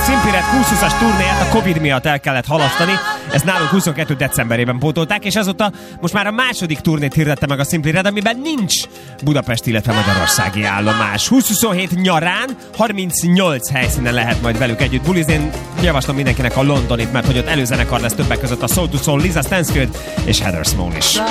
Simply Red 2020-as turnéját a Covid miatt el kellett halasztani. Ezt nálunk 22. decemberében pótolták, és azóta most már a második turnét hirdette meg a Simply Red, amiben nincs Budapest, illetve magyarországi állomás. 2027 nyarán 38 helyszínen lehet majd velük együtt bulizni. Én javaslom mindenkinek a Londonit, mert hogy ott előzenekar lesz többek között a Soul II Soul, Lisa Stansfield és Heather Small is.